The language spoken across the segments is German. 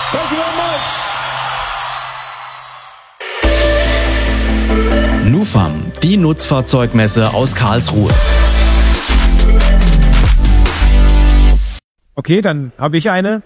Thank you very much. NUFAM, die Nutzfahrzeugmesse aus Karlsruhe. Okay, dann habe ich eine.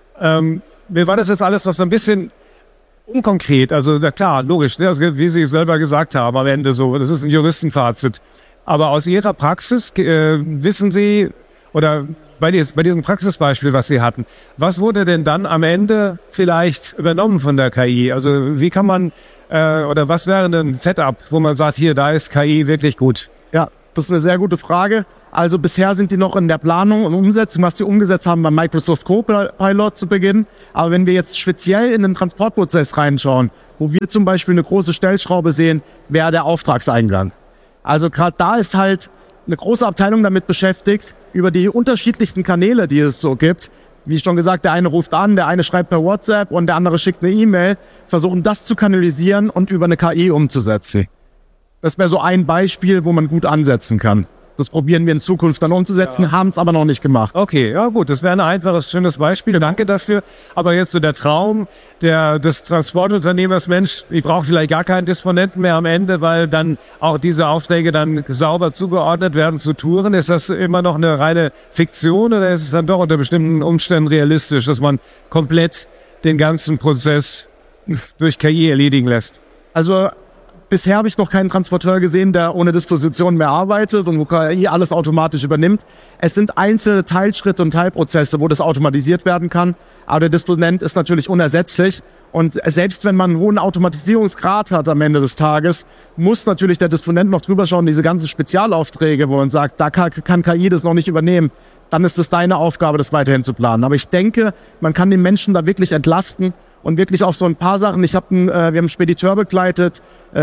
Mir war das jetzt alles noch so ein bisschen unkonkret. Also na klar, logisch, ne? Also, wie Sie selber gesagt haben am Ende so, das ist ein Juristenfazit. Aber aus Ihrer Praxis wissen Sie, oder bei diesem Praxisbeispiel, was Sie hatten, was wurde denn dann am Ende vielleicht übernommen von der KI? Also wie kann man, oder was wäre denn ein Setup, wo man sagt, hier, da ist KI wirklich gut? Ja, das ist eine sehr gute Frage. Also bisher sind die noch in der Planung und Umsetzung, was sie umgesetzt haben beim Microsoft Copilot zu Beginn. Aber wenn wir jetzt speziell in den Transportprozess reinschauen, wo wir zum Beispiel eine große Stellschraube sehen, wäre der Auftragseingang. Also gerade da ist halt eine große Abteilung damit beschäftigt, über die unterschiedlichsten Kanäle, die es so gibt. Wie schon gesagt, der eine ruft an, der eine schreibt per WhatsApp und der andere schickt eine E-Mail, versuchen das zu kanalisieren und über eine KI umzusetzen. Das wäre so ein Beispiel, wo man gut ansetzen kann. Das probieren wir in Zukunft dann umzusetzen, haben es aber noch nicht gemacht. Okay, ja gut, das wäre ein einfaches, schönes Beispiel. Danke dafür. Aber jetzt so der Traum des Transportunternehmers, Mensch, ich brauche vielleicht gar keinen Disponenten mehr am Ende, weil dann auch diese Aufträge dann sauber zugeordnet werden zu Touren. Ist das immer noch eine reine Fiktion oder ist es dann doch unter bestimmten Umständen realistisch, dass man komplett den ganzen Prozess durch KI erledigen lässt? Also bisher habe ich noch keinen Transporteur gesehen, der ohne Disposition mehr arbeitet und wo KI alles automatisch übernimmt. Es sind einzelne Teilschritte und Teilprozesse, wo das automatisiert werden kann. Aber der Disponent ist natürlich unersetzlich. Und selbst wenn man einen hohen Automatisierungsgrad hat am Ende des Tages, muss natürlich der Disponent noch drüber schauen, diese ganzen Spezialaufträge, wo man sagt, da kann KI das noch nicht übernehmen. Dann ist es deine Aufgabe, das weiterhin zu planen. Aber ich denke, man kann den Menschen da wirklich entlasten. Und wirklich auch so ein paar Sachen. Wir haben einen Spediteur begleitet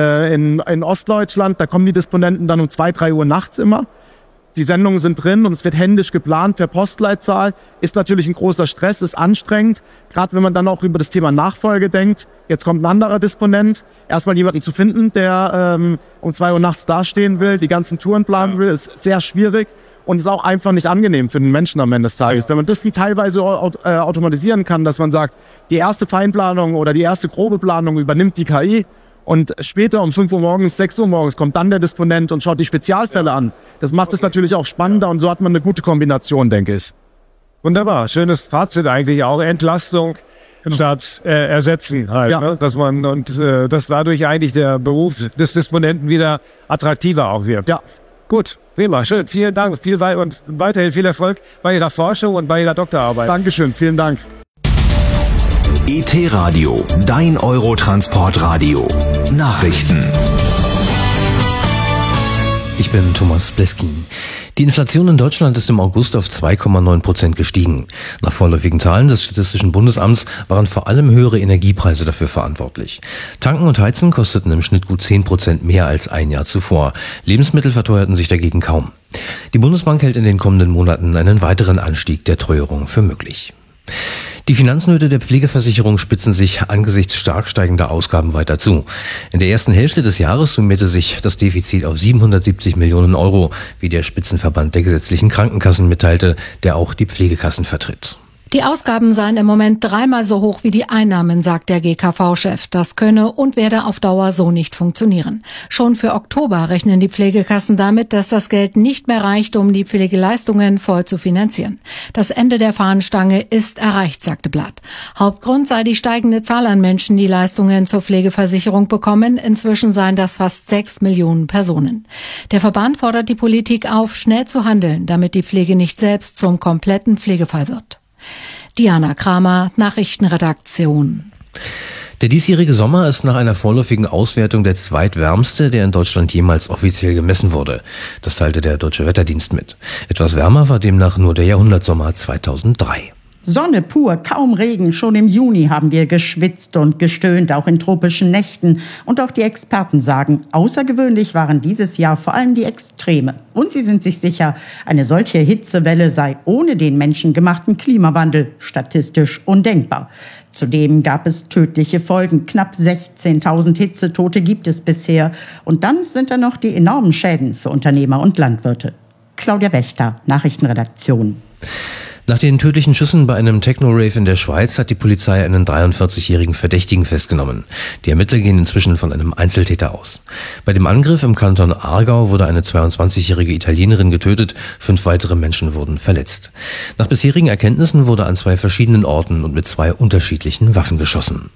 in Ostdeutschland. Da kommen die Disponenten dann um 2, 3 Uhr nachts immer. Die Sendungen sind drin und es wird händisch geplant per Postleitzahl. Ist natürlich ein großer Stress, ist anstrengend. Gerade wenn man dann auch über das Thema Nachfolge denkt. Jetzt kommt ein anderer Disponent. Erstmal jemanden zu finden, der um 2 Uhr nachts dastehen will, die ganzen Touren planen will, ist sehr schwierig. Und ist auch einfach nicht angenehm für den Menschen am Ende des Tages. Wenn man das teilweise automatisieren kann, dass man sagt, die erste Feinplanung oder die erste grobe Planung übernimmt die KI und später um 5 Uhr morgens, 6 Uhr morgens kommt dann der Disponent und schaut die Spezialfälle an. Das macht es natürlich auch spannender und so hat man eine gute Kombination, denke ich. Wunderbar, schönes Fazit eigentlich auch. Entlastung statt Ersetzen halt, ja. Ne? Dass man dass dadurch eigentlich der Beruf des Disponenten wieder attraktiver auch wird. Ja. Gut, prima, schön. Vielen Dank und weiterhin viel Erfolg bei Ihrer Forschung und bei Ihrer Doktorarbeit. Dankeschön, vielen Dank. ET-Radio, dein Eurotransportradio. Nachrichten. Ich bin Thomas Bleskin. Die Inflation in Deutschland ist im August auf 2,9% gestiegen. Nach vorläufigen Zahlen des Statistischen Bundesamts waren vor allem höhere Energiepreise dafür verantwortlich. Tanken und Heizen kosteten im Schnitt gut 10% mehr als ein Jahr zuvor. Lebensmittel verteuerten sich dagegen kaum. Die Bundesbank hält in den kommenden Monaten einen weiteren Anstieg der Teuerung für möglich. Die Finanznöte der Pflegeversicherung spitzen sich angesichts stark steigender Ausgaben weiter zu. In der ersten Hälfte des Jahres summierte sich das Defizit auf 770 Millionen Euro, wie der Spitzenverband der gesetzlichen Krankenkassen mitteilte, der auch die Pflegekassen vertritt. Die Ausgaben seien im Moment 3-mal so hoch wie die Einnahmen, sagt der GKV-Chef. Das könne und werde auf Dauer so nicht funktionieren. Schon für Oktober rechnen die Pflegekassen damit, dass das Geld nicht mehr reicht, um die Pflegeleistungen voll zu finanzieren. Das Ende der Fahnenstange ist erreicht, sagte Blatt. Hauptgrund sei die steigende Zahl an Menschen, die Leistungen zur Pflegeversicherung bekommen. Inzwischen seien das fast 6 Millionen Personen. Der Verband fordert die Politik auf, schnell zu handeln, damit die Pflege nicht selbst zum kompletten Pflegefall wird. Diana Kramer, Nachrichtenredaktion. Der diesjährige Sommer ist nach einer vorläufigen Auswertung der zweitwärmste, der in Deutschland jemals offiziell gemessen wurde. Das teilte der Deutsche Wetterdienst mit. Etwas wärmer war demnach nur der Jahrhundertsommer 2003. Sonne pur, kaum Regen. Schon im Juni haben wir geschwitzt und gestöhnt, auch in tropischen Nächten. Und auch die Experten sagen, außergewöhnlich waren dieses Jahr vor allem die Extreme. Und sie sind sich sicher, eine solche Hitzewelle sei ohne den menschengemachten Klimawandel statistisch undenkbar. Zudem gab es tödliche Folgen. Knapp 16.000 Hitzetote gibt es bisher. Und dann sind da noch die enormen Schäden für Unternehmer und Landwirte. Claudia Wächter, Nachrichtenredaktion. Nach den tödlichen Schüssen bei einem Techno-Rave in der Schweiz hat die Polizei einen 43-jährigen Verdächtigen festgenommen. Die Ermittler gehen inzwischen von einem Einzeltäter aus. Bei dem Angriff im Kanton Aargau wurde eine 22-jährige Italienerin getötet, 5 weitere Menschen wurden verletzt. Nach bisherigen Erkenntnissen wurde an 2 verschiedenen Orten und mit 2 unterschiedlichen Waffen geschossen.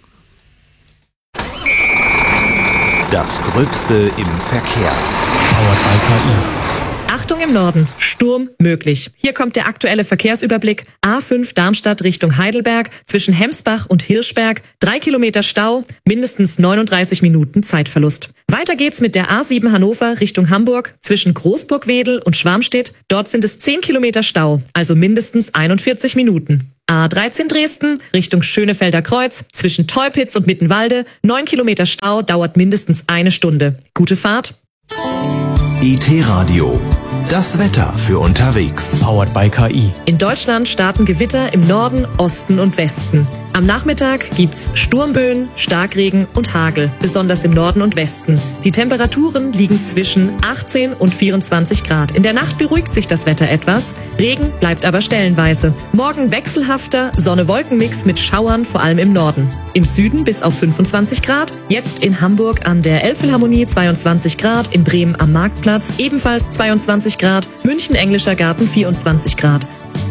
Das Gröbste im Verkehr. Powered by KI. Achtung im Norden, Sturm möglich. Hier kommt der aktuelle Verkehrsüberblick. A5 Darmstadt Richtung Heidelberg, zwischen Hemsbach und Hirschberg, 3 Kilometer Stau, mindestens 39 Minuten Zeitverlust. Weiter geht's mit der A7 Hannover Richtung Hamburg, zwischen Großburg-Wedel und Schwarmstedt. Dort sind es 10 Kilometer Stau, also mindestens 41 Minuten. A13 Dresden Richtung Schönefelder Kreuz, zwischen Teupitz und Mittenwalde, 9 Kilometer Stau, dauert mindestens 1 Stunde. Gute Fahrt. IT-Radio. Das Wetter für unterwegs. Powered by KI. In Deutschland starten Gewitter im Norden, Osten und Westen. Am Nachmittag gibt's Sturmböen, Starkregen und Hagel, besonders im Norden und Westen. Die Temperaturen liegen zwischen 18 und 24 Grad. In der Nacht beruhigt sich das Wetter etwas. Regen bleibt aber stellenweise. Morgen wechselhafter Sonne-Wolken-Mix mit Schauern, vor allem im Norden. Im Süden bis auf 25 Grad. Jetzt in Hamburg an der Elbphilharmonie 22 Grad. In Bremen am Marktplatz ebenfalls 22 Grad. München Englischer Garten 24 Grad.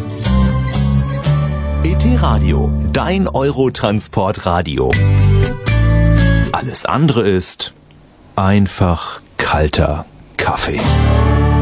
IT-Radio, dein Eurotransport-Radio. Alles andere ist einfach kalter Kaffee.